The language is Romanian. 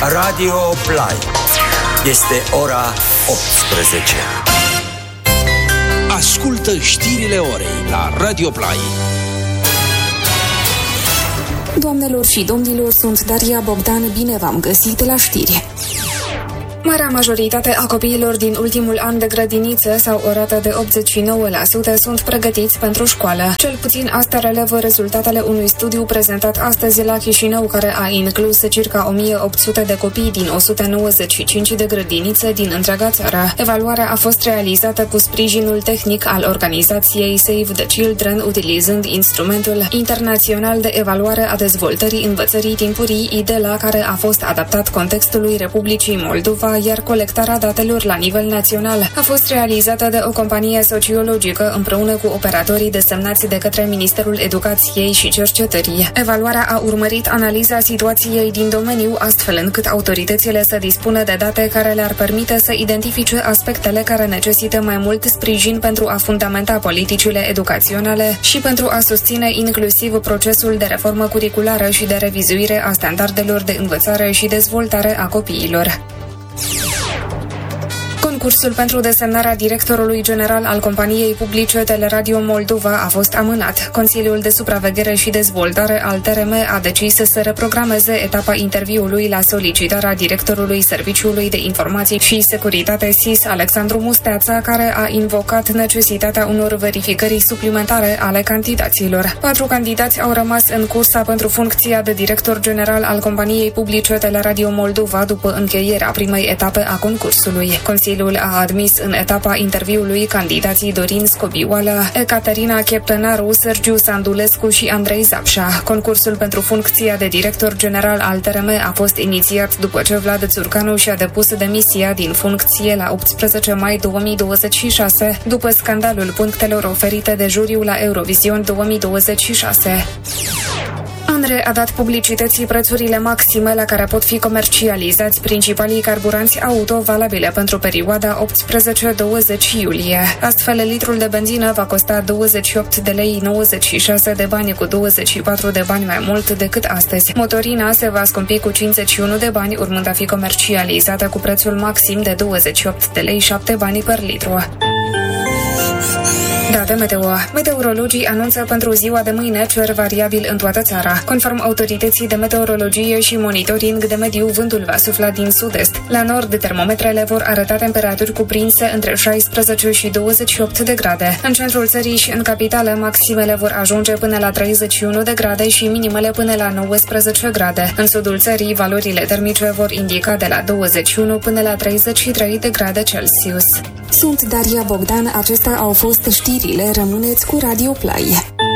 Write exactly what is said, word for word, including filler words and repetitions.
Radio Play. Este ora optsprezece. Ascultă știrile orei la Radio Play. Doamnelor și domnilor, sunt Daria Bogdan, bine v-am găsit la știri. Marea majoritate a copiilor din ultimul an de grădiniță sau o rată de optzeci și nouă la sută sunt pregătiți pentru școală. Cel puțin asta relevă rezultatele unui studiu prezentat astăzi la Chișinău, care a inclus circa o mie opt sute de copii din o sută nouăzeci și cinci de grădinițe din întreaga țară. Evaluarea a fost realizată cu sprijinul tehnic al organizației Save the Children, utilizând instrumentul internațional de evaluare a dezvoltării învățării timpurii, I D E L A, care a fost adaptat contextului Republicii Moldova, iar colectarea datelor la nivel național a fost realizată de o companie sociologică împreună cu operatorii desemnați de către Ministerul Educației și Cercetării. Evaluarea a urmărit analiza situației din domeniu, astfel încât autoritățile să dispună de date care le-ar permite să identifice aspectele care necesită mai mult sprijin pentru a fundamenta politicile educaționale și pentru a susține inclusiv procesul de reformă curriculară și de revizuire a standardelor de învățare și dezvoltare a copiilor. Concursul pentru desemnarea directorului general al companiei publice Teleradio Moldova a fost amânat. Consiliul de Supraveghere și Dezvoltare al T R M a decis să se reprogrameze etapa interviului la solicitarea directorului Serviciului de Informații și Securitate S I S, Alexandru Musteața, care a invocat necesitatea unor verificări suplimentare ale candidaților. Patru candidați au rămas în cursa pentru funcția de director general al companiei publice Teleradio Moldova după încheierea primei etape a concursului. Consiliul a admis în etapa interviului candidații Dorin Scobioala, Ecaterina Cheptănaru, Sergiu Sandulescu și Andrei Zapșa. Concursul pentru funcția de director general al T R M a fost inițiat după ce Vlad Țurcanu și-a depus demisia din funcție la optsprezece mai două mii douăzeci și șase, după scandalul punctelor oferite de juriu la Eurovision două mii douăzeci și șase. ANRE a dat publicității prețurile maxime la care pot fi comercializați principalii carburanți auto valabile pentru perioada optsprezece douăzeci iulie. Astfel, litrul de benzină va costa douăzeci și opt de lei nouăzeci și șase de bani, cu douăzeci și patru de bani mai mult decât astăzi. Motorina se va scumpi cu cincizeci și unu de bani, urmând a fi comercializată cu prețul maxim de douăzeci și opt de lei șapte bani per litru. Date meteo. Meteorologii anunță pentru ziua de mâine cer variabil în toată țara. Conform autorității de meteorologie și monitoring de mediu, vântul va sufla din sud-est. La nord, termometrele vor arăta temperaturi cuprinse între șaisprezece și douăzeci și opt de grade. În centrul țării și în capitală, maximele vor ajunge până la treizeci și unu de grade și minimele până la nouăsprezece grade. În sudul țării, valorile termice vor indica de la douăzeci și unu până la treizeci și trei de grade Celsius. Sunt Daria Bogdan, acestea au fost știrile, rămâneți cu Radio Play.